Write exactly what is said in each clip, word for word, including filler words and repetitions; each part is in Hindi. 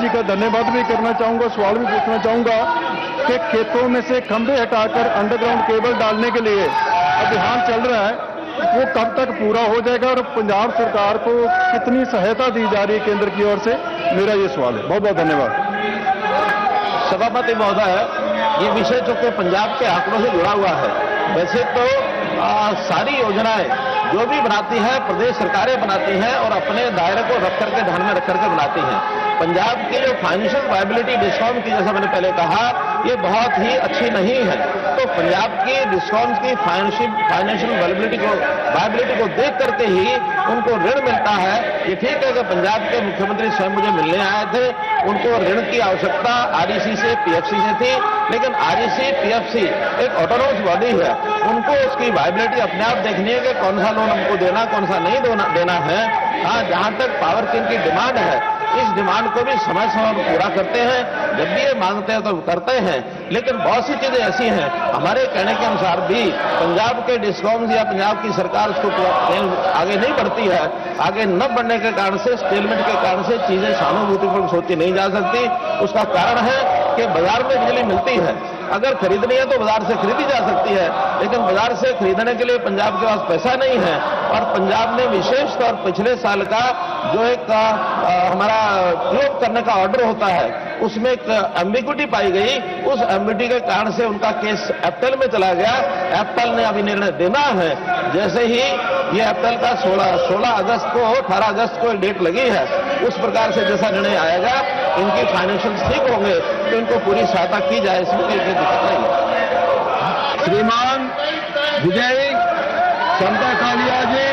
जी का धन्यवाद भी करना चाहूंगा, सवाल भी पूछना चाहूंगा कि खेतों में से खंभे हटाकर अंडरग्राउंड केबल डालने के लिए अभियान चल रहा है, वो कब तक पूरा हो जाएगा और पंजाब सरकार को कितनी सहायता दी जा रही है केंद्र की ओर से, मेरा ये सवाल है। बहुत बहुत धन्यवाद। सभापति महोदय, ये विषय चूंकि पंजाब के आंकड़ों से जुड़ा हुआ है। वैसे तो आ, सारी योजनाएं जो भी बनाती है प्रदेश सरकारें बनाती हैं और अपने दायरे को रख करके ध्यान में रख करके बनाती हैं। पंजाब की जो फाइनेंशियल वायबिलिटी डिस्कॉम की, जैसा मैंने पहले कहा, ये बहुत ही अच्छी नहीं है। तो पंजाब की डिस्कॉम की फाइनेंशियल फाइनेंशियल वायबिलिटी को वायबिलिटी को देख करके ही उनको ऋण मिलता है। ये ठीक है कि पंजाब के मुख्यमंत्री स्वयं मुझे मिलने आए थे, उनको ऋण की आवश्यकता आरईसी से, पीएफसी से थी, लेकिन आरईसी पीएफसी एक ऑटोनोमस बॉडी है, उनको उसकी वायबिलिटी अपने आप देखनी है कि कौन सा लोन हमको देना, कौन सा नहीं देना है। हाँ, जहां तक पावर किंग की डिमांड है, इस डिमांड को भी समय समय पर पूरा करते हैं। जब भी ये मांगते हैं तो करते हैं, लेकिन बहुत सी चीजें ऐसी हैं हमारे कहने के अनुसार भी पंजाब के डिस्कॉम्स या पंजाब की सरकार उसको आगे नहीं बढ़ती है। आगे न बढ़ने के कारण से, स्टेलमेंट के कारण से चीजें सहानुभूतिपूर्वक सोची नहीं जा सकती। उसका कारण है कि बाजार में बिजली मिलती है, अगर खरीदनी है तो बाजार से खरीदी जा सकती है, लेकिन बाजार से खरीदने के लिए पंजाब के पास पैसा नहीं है। और पंजाब में विशेष तौर पिछले साल का जो एक आ, हमारा प्रयोग करने का ऑर्डर होता है, उसमें एक एम्बिग्विटी पाई गई। उस एम्बिग्विटी के कारण से उनका केस एप्पल में चला गया। एप्पल ने अभी निर्णय देना है। जैसे ही ये एप्पल का सोलह सोलह अगस्त को अठारह अगस्त को डेट लगी है, उस प्रकार से जैसा निर्णय आएगा, इनकी फाइनेंशियल ठीक होंगे तो इनको पूरी सहायता की जाए, इसमें कोई दिक्कत नहीं है। श्रीमान विजय संता कालिया जी,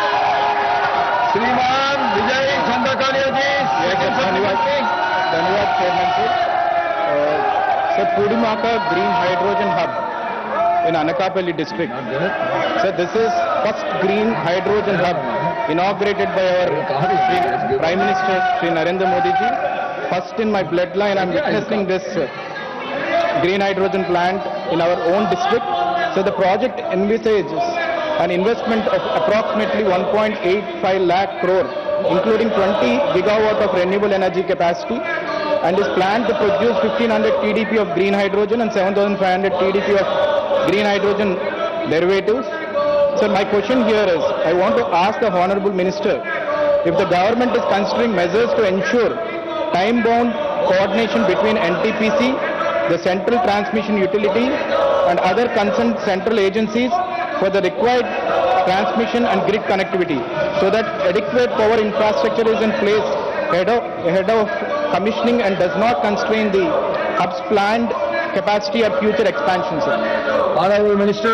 श्रीमान विजय संता कालिया जी। धन्यवाद धन्यवाद चेयरमैन सर। सर, पूर्णिमा का green hydrogen hub in Anakapalli district. So this is first green hydrogen hub inaugurated by our Prime Minister Shri Narendra Modi ji. First in my bloodline, I'm witnessing this uh, green hydrogen plant in our own district. So the project envisages an investment of approximately one point eight five lakh crore, including twenty gigawatt of renewable energy capacity, and is planned to produce fifteen hundred T D P of green hydrogen and seven thousand five hundred T D P of green hydrogen derivatives. So my question here is, I want to ask the Honorable Minister if the government is considering measures to ensure time-bound coordination between N T P C, the Central Transmission Utility and other concerned central agencies for the required transmission and grid connectivity, so that adequate power infrastructure is in place ahead of, ahead of commissioning and does not constrain the hub's planned capacity or future expansion, sir. Honorable Minister,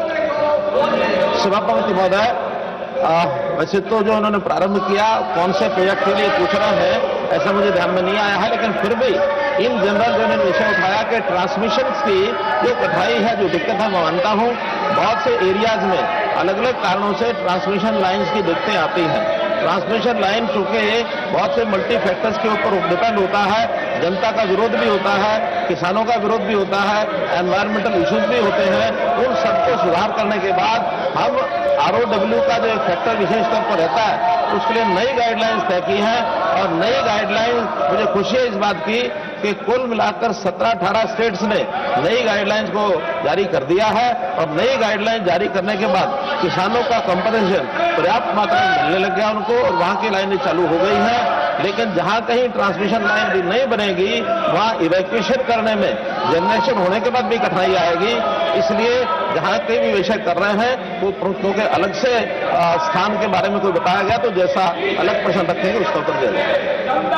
सभापति महोदय, वैसे तो जो उन्होंने प्रारंभ किया कौन से प्रोजेक्ट के लिए पूछ रहे हैं ऐसा मुझे ध्यान में नहीं आया है, लेकिन फिर भी इन जनरल जो उन्होंने विषय उठाया कि ट्रांसमिशन की जो कठिनाई है, जो दिक्कत है, मैं मानता हूँ बहुत से एरियाज में अलग अलग कारणों से ट्रांसमिशन लाइन्स की दिक्कतें आती हैं। ट्रांसमिशन लाइन चूंकि बहुत से मल्टी फैक्टर्स के ऊपर डिपेंड होता है, जनता का विरोध भी होता है, किसानों का विरोध भी होता है, एनवायरमेंटल इश्यूज भी होते हैं। उन सबको सुधार करने के बाद हम आरओडब्ल्यू का जो फैक्टर विशेष तौर पर रहता है, उसके लिए नई गाइडलाइंस तय की हैं। और नई गाइडलाइंस, मुझे खुशी है इस बात की कि कुल मिलाकर सत्रह अठारह स्टेट्स ने नई गाइडलाइंस को जारी कर दिया है। और नई गाइडलाइंस जारी करने के बाद किसानों का कंपनसेशन पर्याप्त मात्रा में मिलने लग गया उनको, और वहां की लाइनें चालू हो गई हैं। लेकिन जहां कहीं ट्रांसमिशन लाइन भी नहीं बनेगी, वहां इवैक्यूएशन करने में जनरेशन होने के बाद भी कठिनाई आएगी। इसलिए जहां कहीं भी विषय कर रहे हैं वो प्रमुखों के अलग से स्थान के बारे में कोई बताया गया तो जैसा अलग प्रश्न रखेंगे उसका उत्तर दिया जाएगा।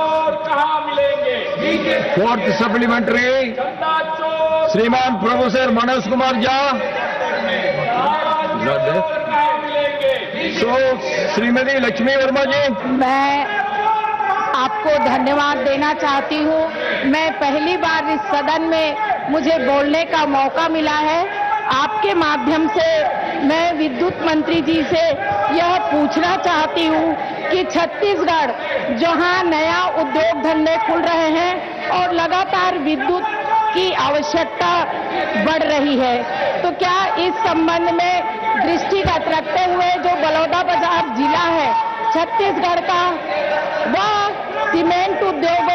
फोर्थ सप्लीमेंट्री श्रीमान प्रोफेसर मनोज कुमार झा। सो श्रीमती लक्ष्मी वर्मा जी। मैं आपको धन्यवाद देना चाहती हूँ। मैं पहली बार इस सदन में मुझे बोलने का मौका मिला है। आपके माध्यम से मैं विद्युत मंत्री जी से यह पूछना चाहती हूँ कि छत्तीसगढ़ जहाँ नया उद्योग धंधे खुल रहे हैं और लगातार विद्युत की आवश्यकता बढ़ रही है, तो क्या इस संबंध में दृष्टिगत रखते हुए जो बलौदाबाजार जिला है छत्तीसगढ़ का, वह सीमेंट उद्योग